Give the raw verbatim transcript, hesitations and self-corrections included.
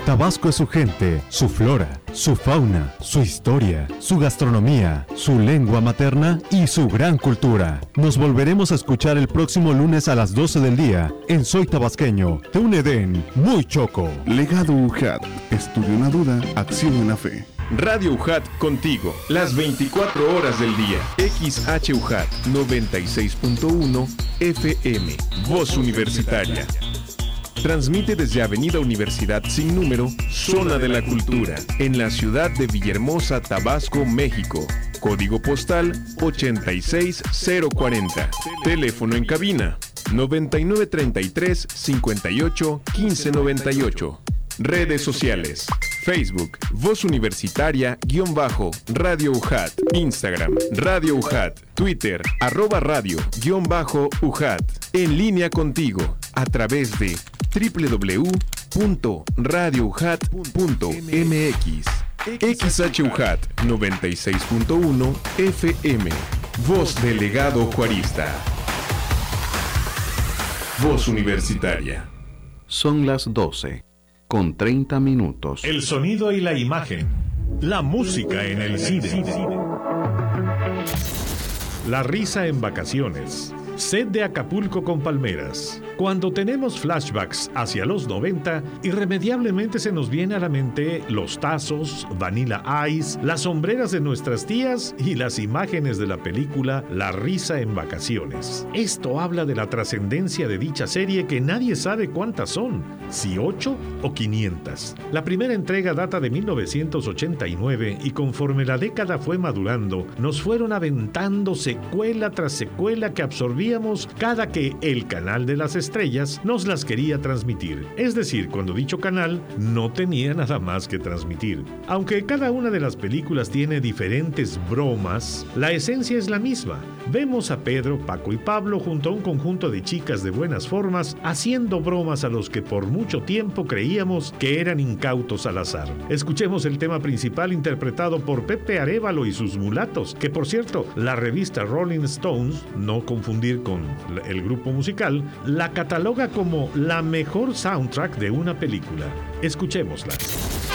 Tabasco es su gente, su flora, su fauna, su historia, su gastronomía, su lengua materna y su gran cultura. Nos volveremos a escuchar el próximo lunes a las doce del día en Soy Tabasqueño, de un Edén muy choco. Legado U J A T. Estudio en la duda, acción en la fe. Radio U J A T contigo, las veinticuatro horas del día. X H U J A T noventa y seis punto uno F M, Voz Universitaria. Transmite desde Avenida Universidad sin número, Zona de la Cultura, en la ciudad de Villahermosa, Tabasco, México. Código postal ochenta y seis cero cuarenta. Teléfono en cabina noventa y nueve treinta y tres cincuenta y ocho quince noventa y ocho. Redes sociales: Facebook, Voz Universitaria, guión bajo, Radio U J A T, Instagram, Radio U J A T, Twitter, arroba radio, guión bajo, U J A T. En línea contigo, a través de doble u doble u doble u punto radio u j a t punto m x. X H U J A T noventa y seis punto uno F M, Voz del Legado Juarista. Voz Universitaria. Son las doce, con treinta minutos. El sonido y la imagen. La música en el cine. La risa en vacaciones. Set de Acapulco con palmeras. Cuando tenemos flashbacks hacia los noventa, irremediablemente se nos viene a la mente los tazos, Vanilla Ice, las sombreras de nuestras tías y las imágenes de la película La risa en vacaciones. Esto habla de la trascendencia de dicha serie que nadie sabe cuántas son, si ocho o quinientas. La primera entrega data de mil novecientos ochenta y nueve y conforme la década fue madurando, nos fueron aventando secuela tras secuela que absorbíamos cada que el canal de las estrellas nos las quería transmitir. Es decir, cuando dicho canal no tenía nada más que transmitir. Aunque cada una de las películas tiene diferentes bromas, la esencia es la misma. Vemos a Pedro, Paco y Pablo junto a un conjunto de chicas de buenas formas haciendo bromas a los que por mucho tiempo creíamos que eran incautos al azar. Escuchemos el tema principal interpretado por Pepe Arévalo y sus mulatos, que por cierto, la revista Rolling Stones, no confundir con el grupo musical, la cataloga como la mejor soundtrack de una película. Escuchémosla.